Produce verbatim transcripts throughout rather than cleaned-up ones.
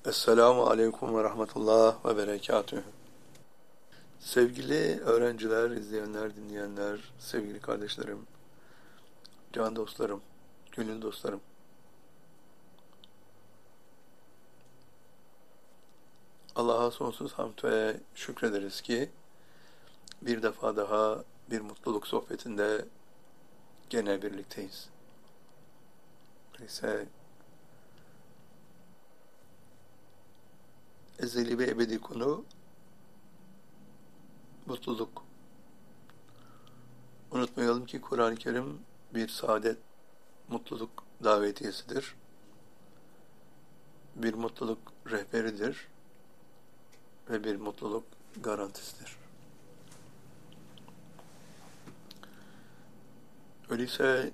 Esselamu Aleyküm ve Rahmetullah ve Berekatühü. Sevgili öğrenciler, izleyenler, dinleyenler, sevgili kardeşlerim, can dostlarım, gönül dostlarım. Allah'a sonsuz hamd ve şükrederiz ki bir defa daha bir mutluluk sohbetinde gene birlikteyiz. Ise ezeli ve ebedi konu mutluluk. Unutmayalım ki Kur'an-ı Kerim bir saadet, mutluluk davetiyesidir. Bir mutluluk rehberidir ve bir mutluluk garantisidir. Öyleyse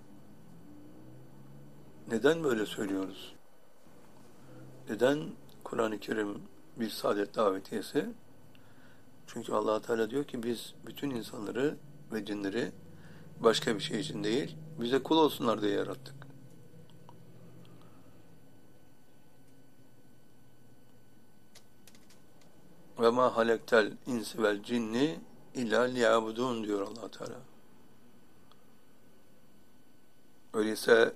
neden böyle söylüyoruz? Neden Kur'an-ı Kerim bir saadet davetiyesi? Çünkü Allah Teala diyor ki biz bütün insanları ve cinleri başka bir şey için değil, bize kul olsunlar diye yarattık. Ve ma halektel insi vel cinni illa liyabudun diyor Allah Teala. Öyleyse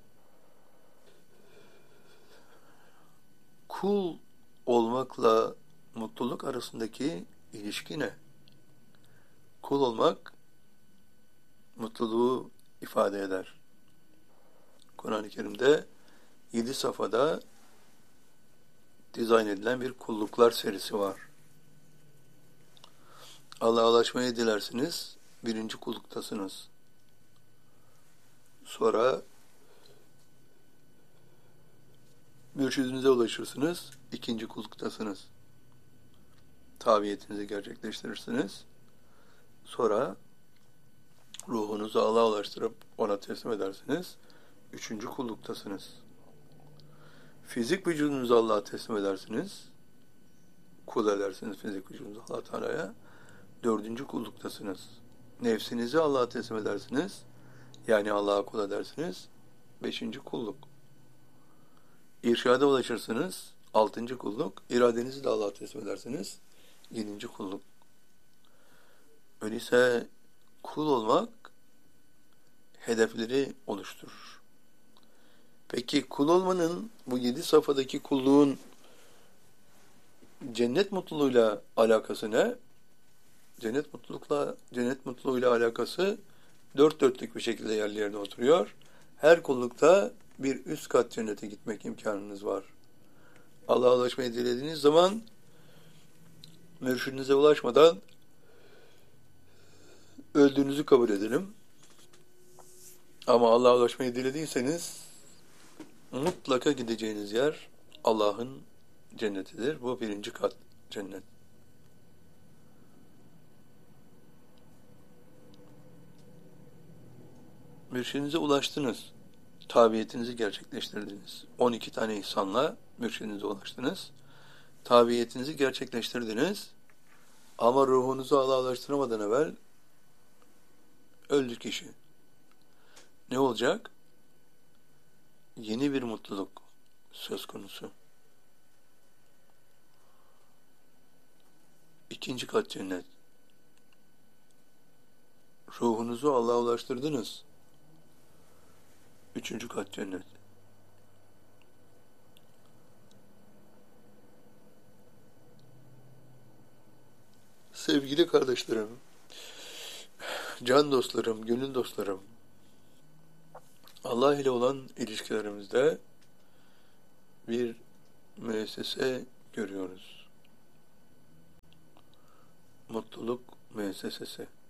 kul olmakla mutluluk arasındaki ilişki ne? Kul olmak mutluluğu ifade eder. Kur'an-ı Kerim'de yedi safhada dizayn edilen bir kulluklar serisi var. Allah'a ulaşmayı dilersiniz, birinci kulluktasınız. Sonra mürşidinize ulaşırsınız, ikinci kulluktasınız. Tabiyetinizi gerçekleştirirsiniz. Sonra ruhunuzu Allah'a ulaştırıp ona teslim edersiniz. Üçüncü kulluktasınız. Fizik vücudunuzu Allah'a teslim edersiniz. Kul edersiniz fizik vücudunuzu Allah Teala'ya. Dördüncü kulluktasınız. Nefsinizi Allah'a teslim edersiniz. Yani Allah'a kul edersiniz. Beşinci kulluk. İrşada ulaşırsınız. Altıncı kulluk. İradenizi de Allah'a teslim edersiniz. Yedinci kulluk. Öyleyse kul olmak hedefleri oluşturur. Peki kul olmanın, bu yedi safhadaki kulluğun cennet mutluluğuyla alakası ne? Cennet mutlulukla, cennet mutluluğuyla alakası dört dörtlük bir şekilde yerli yerine oturuyor. Her kullukta bir üst kat cennete gitmek imkanınız var. Allah'a ulaşmayı dilediğiniz zaman mürşidinize ulaşmadan öldüğünüzü kabul edelim. Ama Allah'a ulaşmayı dilediyseniz mutlaka gideceğiniz yer Allah'ın cennetidir. Bu birinci kat cennet. Mürşidinize ulaştınız. Tabiyetinizi gerçekleştirdiniz. on iki tane ihsanla mürşidinize ulaştınız. Tabiyetinizi gerçekleştirdiniz. Ama ruhunuzu Allah'a ulaştıramadan evvel öldü kişi. Ne olacak? Yeni bir mutluluk söz konusu. İkinci kat cennet. Ruhunuzu Allah'a ulaştırdınız. Üçüncü kat cennet. Sevgili kardeşlerim, can dostlarım, gönül dostlarım, Allah ile olan ilişkilerimizde bir müessese görüyoruz. Mutluluk müessesesi.